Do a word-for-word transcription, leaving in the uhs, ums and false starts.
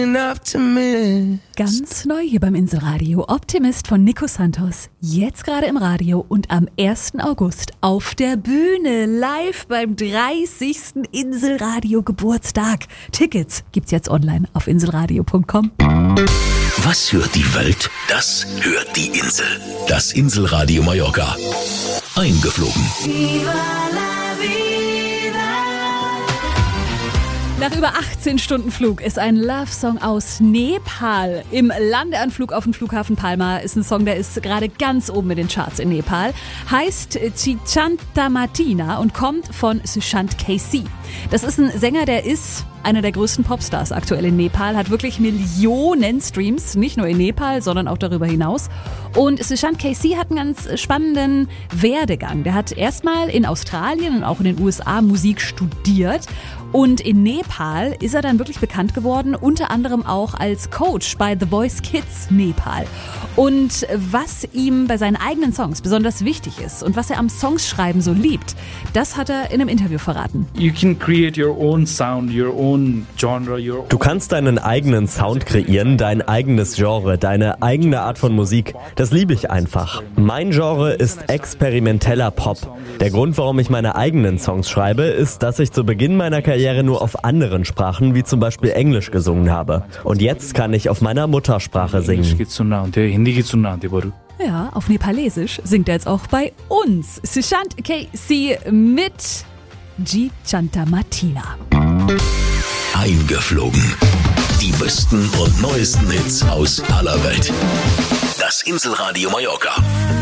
Ganz neu hier beim Inselradio. Optimist von Nico Santos. Jetzt gerade im Radio und am ersten August auf der Bühne. Live beim dreißigsten Inselradio Geburtstag. Tickets gibt's jetzt online auf inselradio punkt com. Was hört die Welt? Das hört die Insel. Das Inselradio Mallorca. Eingeflogen. Nach über achtzehn Stunden Flug ist ein Love-Song aus Nepal. Im Landeanflug auf den Flughafen Palma ist ein Song, der ist gerade ganz oben in den Charts in Nepal. Heißt Chicantamatina und kommt von Sushant K C. Das ist ein Sänger, der ist einer der größten Popstars aktuell in Nepal, hat wirklich Millionen Streams, nicht nur in Nepal, sondern auch darüber hinaus. Und Sushant K C hat einen ganz spannenden Werdegang. Der hat erstmal in Australien und auch in den U S A Musik studiert. Und in Nepal ist er dann wirklich bekannt geworden, unter anderem auch als Coach bei The Voice Kids Nepal. Und was ihm bei seinen eigenen Songs besonders wichtig ist und was er am Songschreiben so liebt, das hat er in einem Interview verraten. You can create your own sound, your own genre, your Du kannst deinen eigenen Sound kreieren, dein eigenes Genre, deine eigene Art von Musik. Das liebe ich einfach. Mein Genre ist experimenteller Pop. Der Grund, warum ich meine eigenen Songs schreibe, ist, dass ich zu Beginn meiner Karriere nur auf anderen Sprachen, wie zum Beispiel Englisch, gesungen habe. Und jetzt kann ich auf meiner Muttersprache singen. Ja, auf Nepalesisch singt er jetzt auch bei uns. Sushant K C mit Chicantamatina. Eingeflogen. Die besten und neuesten Hits aus aller Welt. Das Inselradio Mallorca.